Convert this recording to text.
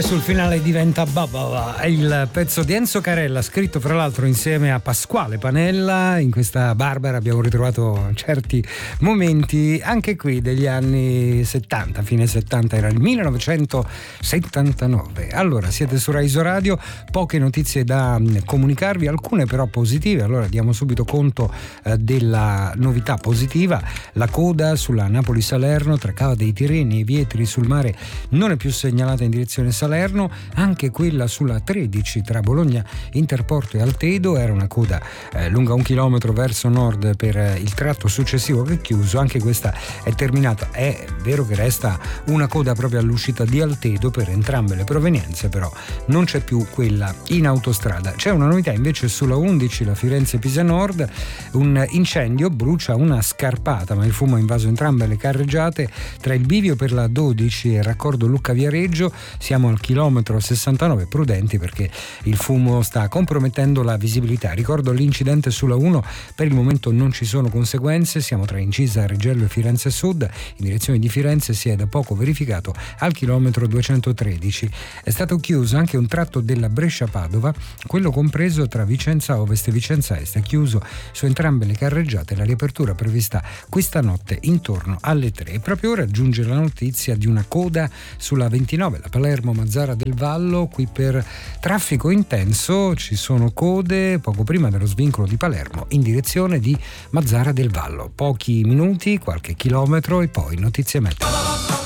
E sul finale diventa Baba, è il pezzo di Enzo Carella, scritto fra l'altro insieme a Pasquale Panella. In questa Barbara abbiamo ritrovato certi momenti anche qui degli anni 70, fine 70, era il 1979. Allora, siete su Rai Radio, poche notizie da comunicarvi, alcune però positive. Allora diamo subito conto della novità positiva: la coda sulla Napoli-Salerno tra Cava dei Tirreni e Vietri sul Mare non è più segnalata in direzione Salerno, anche quella sulla 13 tra Bologna Interporto e Altedo era una coda lunga 1 chilometro verso nord per il tratto successivo che è chiuso, anche questa è terminata. È vero che resta una coda proprio all'uscita di Altedo per entrambe le provenienze, però non c'è più quella in autostrada. C'è una novità invece sulla 11, la Firenze-Pisa Nord, un incendio brucia una scarpata, ma il fumo ha invaso entrambe le carreggiate tra il bivio per la 12 e il raccordo Lucca-Viareggio. Siamo al chilometro 69, prudenti perché il fumo sta compromettendo la visibilità. Ricordo l'incidente sulla 1, per il momento non ci sono conseguenze, siamo tra Incisa, Reggello e Firenze Sud, in direzione di Firenze si è da poco verificato al chilometro 213. È stato chiuso anche un tratto della Brescia-Padova, quello compreso tra Vicenza Ovest e Vicenza Est, è chiuso su entrambe le carreggiate, la riapertura prevista questa notte intorno alle 3. E proprio ora giunge la notizia di una coda sulla 29, la Palermo-Mazzara del Vallo, qui per traffico intenso ci sono code poco prima dello svincolo di Palermo in direzione di Mazzara del Vallo. Pochi minuti, qualche chilometro e poi notizie meteo.